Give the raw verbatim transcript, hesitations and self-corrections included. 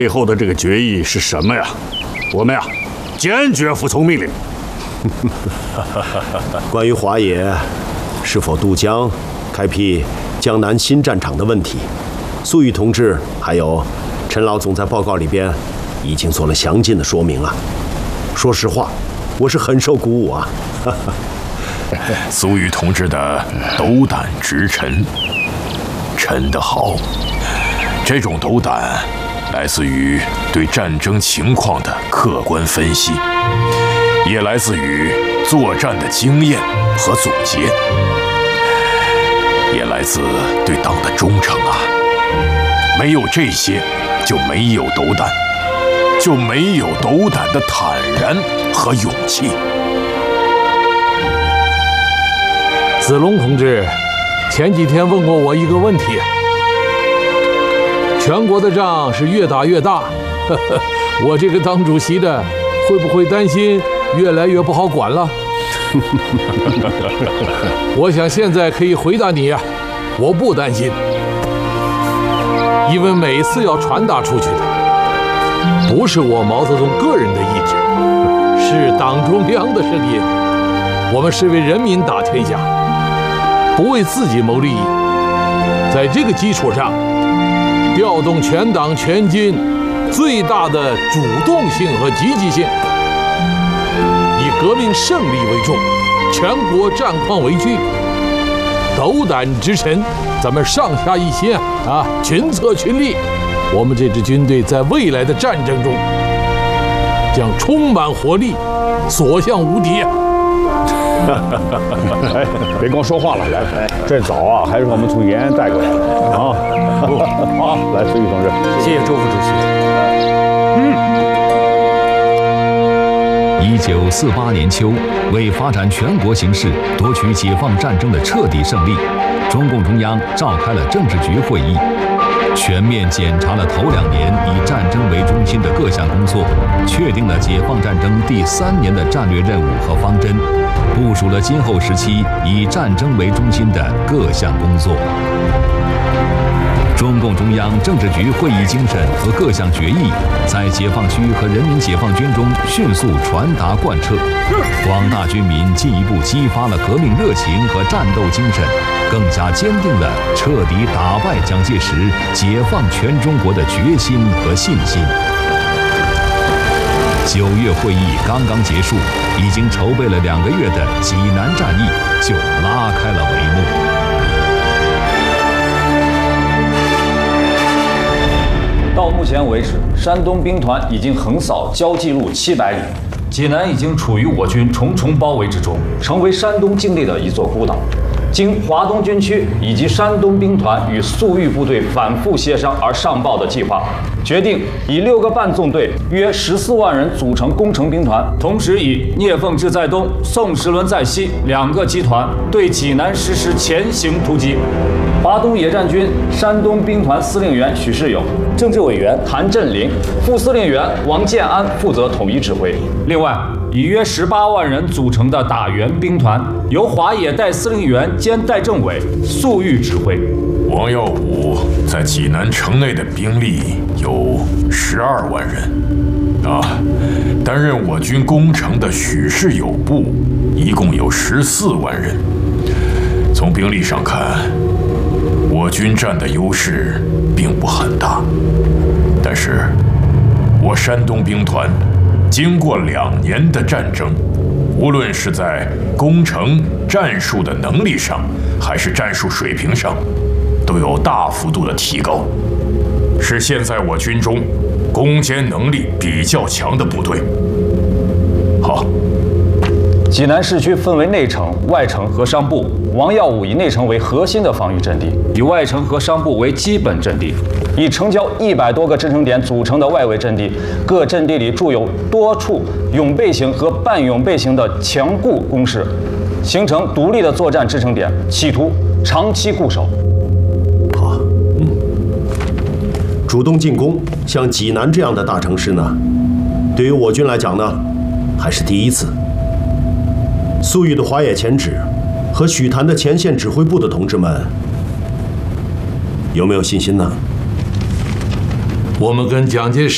背后的这个决议是什么呀？我们呀，坚决服从命令。 关于华野是否渡江、开辟江南新战场的问题，粟裕同志还有陈老总在报告里边已经做了详尽的说明了。说实话，我是很受鼓舞啊。 粟裕同志的斗胆直陈，陈得好。这种斗胆来自于对战争情况的客观分析，也来自于作战的经验和总结，也来自对党的忠诚啊！没有这些，就没有斗胆，就没有斗胆的坦然和勇气。 子龙同志前几天问过我一个问题：全国的仗是越打越大，呵呵，我这个当主席的会不会担心越来越不好管了？我想现在可以回答你呀，我不担心，因为每次要传达出去的，不是我毛泽东个人的意志，是党中央的声音。我们是为人民打天下，不为自己谋利益。在这个基础上，调动全党全军最大的主动性和积极性，以革命胜利为重，全国战况为据，斗胆直陈，咱们上下一心啊啊，群策群力，我们这支军队在未来的战争中将充满活力，所向无敌啊！ 哎，别光说话了，来，这枣啊，还是我们从延安带过来的啊。好，来，粟裕同志， 谢谢周副主席。 嗯。一九四八年秋，为发展全国形势，夺取解放战争的彻底胜利，中共中央召开了政治局会议，全面检查了头两年以战争为中心的各项工作，确定了解放战争第三年的战略任务和方针，部署了今后时期以战争为中心的各项工作。中共中央政治局会议精神和各项决议，在解放区和人民解放军中迅速传达贯彻，广大军民进一步激发了革命热情和战斗精神，更加坚定了彻底打败蒋介石、解放全中国的决心和信心。九月会议刚刚结束，已经筹备了两个月的济南战役就拉开了帷幕。 到目前为止，山东兵团已经横扫胶济路七百里，济南已经处于我军重重包围之中，成为山东境内的一座孤岛。经华东军区以及山东兵团与粟裕部队反复协商而上报的计划，决定以六个半纵队约十四万人组成工程兵团，同时以聂凤智在东、宋时轮在西两个集团对济南实施前行突击。华东野战军山东兵团司令员许世友、政治委员谭震林、副司令员王建安负责统一指挥。另外，以约十八万人组成的打援兵团，由华野代司令员兼代政委，粟裕指挥。 王耀武在济南城内的兵力有十二万人，啊，担任我军工程的许世友部一共有十四万人。从兵力上看，我军占的优势并不很大，但是我山东兵团经过两年的战争，无论是在工程战术的能力上，还是战术水平上，都有大幅度的提高，是现在我军中攻坚能力比较强的部队。好。 济南市区分为内城、外城和商埠。王耀武以内城为核心的防御阵地，以外城和商埠为基本阵地，以城郊一百多个支撑点组成的外围阵地，各阵地里筑有多处拥背型和半拥背型的强固工事，形成独立的作战支撑点，企图长期固守。 好，嗯，主动进攻，像济南这样的大城市呢，对于我军来讲呢，还是第一次。粟裕的华野前指和许谭的前线指挥部的同志们，有没有信心呢？ 我们跟蒋介石